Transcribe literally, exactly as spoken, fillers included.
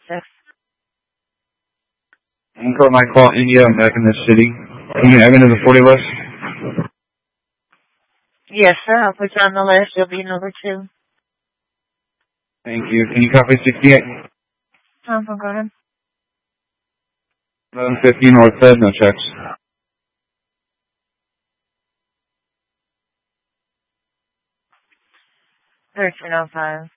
six. I'm calling my call India. I'm back in the city. Can you add me to the forty list? Yes, sir. I'll put you on the list. You'll be number two. Thank you. Can you copy sixty-eight? Um, go ahead. eleven fifty North Fed, no checks. thirteen oh five.